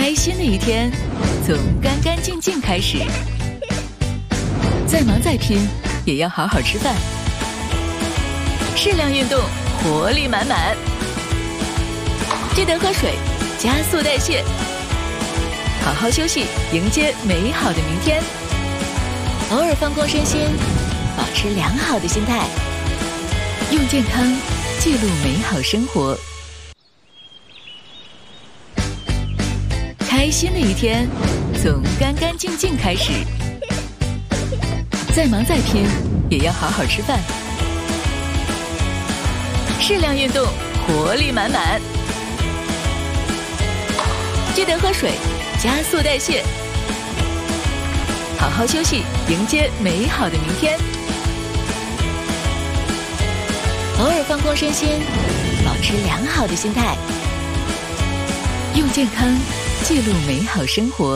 开心的一天从干干净净开始，再忙再拼也要好好吃饭，适量运动，活力满满。记得喝水，加速代谢，好好休息，迎接美好的明天。偶尔放空身心，保持良好的心态，用健康记录美好生活。开心的一天从干干净净开始，再忙再拼也要好好吃饭，适量运动，活力满满。记得喝水，加速代谢，好好休息，迎接美好的明天。偶尔放空身心，保持良好的心态，用健康记录美好生活。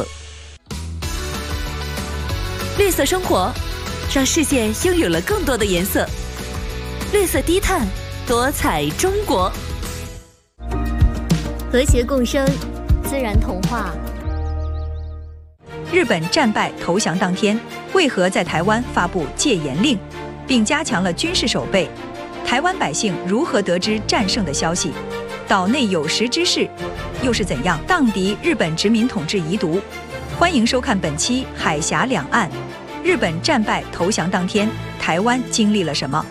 绿色生活，让世界拥有了更多的颜色。绿色低碳，多彩中国。 和谐共生，自然同化。 日本战败投降当天，为何在台湾发布戒严令，并加强了军事守备？台湾百姓如何得知战胜的消息？岛内有识之士又是怎样荡涤日本殖民统治遗毒？欢迎收看本期《海峡两岸》。日本战败投降当天，台湾经历了什么？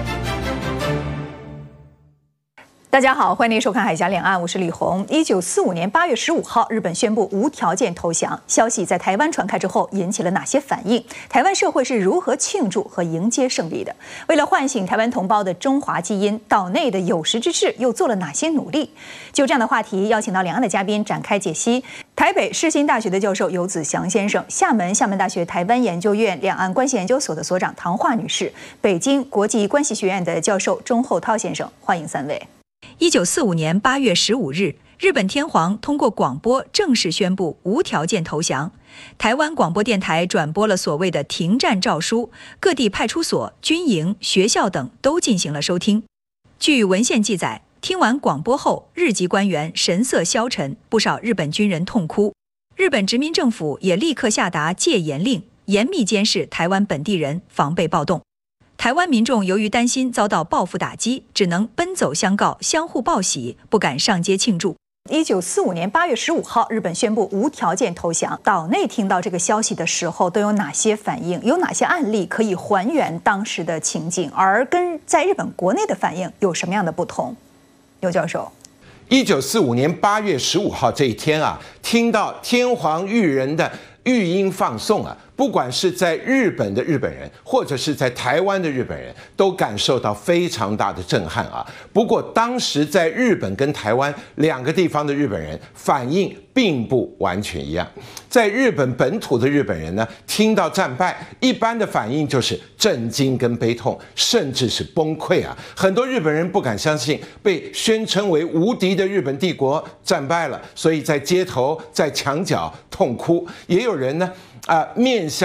大家好，欢迎您收看《海峡两岸》，我是李红。1945年8月15号，日本宣布无条件投降。消息在台湾传开之后，引起了哪些反应？台湾社会是如何庆祝和迎接胜利的？为了唤醒台湾同胞的中华基因，岛内的有识之士又做了哪些努力？就这样的话题，邀请到两岸的嘉宾展开解析。台北世新大学的教授游子祥先生，厦门大学台湾研究院两岸关系研究所的所长唐华女士，北京国际关系学院的教授钟厚涛先生，欢迎三位。1945年8月15日，日本天皇通过广播正式宣布无条件投降。台湾广播电台转播了所谓的停战诏书，各地派出所、军营、学校等都进行了收听。据文献记载，听完广播后，日籍官员神色消沉，不少日本军人痛哭。日本殖民政府也立刻下达戒严令，严密监视台湾本地人，防备暴动。台湾民众由于担心遭到报复打击，只能奔走相告，相互报喜，不敢上街庆祝。1945年8月15号，日本宣布无条件投降。岛内听到这个消息的时候，都有哪些反应？有哪些案例可以还原当时的情景？而跟在日本国内的反应有什么样的不同？刘教授 ，1945年8月15号这一天啊，听到天皇裕仁的育婴放送啊，不管是在日本的日本人，或者是在台湾的日本人，都感受到非常大的震撼啊。不过当时在日本跟台湾两个地方的日本人反应并不完全一样。在日本本土的日本人呢，听到战败，一般的反应就是震惊跟悲痛，甚至是崩溃啊。很多日本人不敢相信被宣称为无敌的日本帝国战败了，所以在街头、在墙角痛哭。也有人呢，面向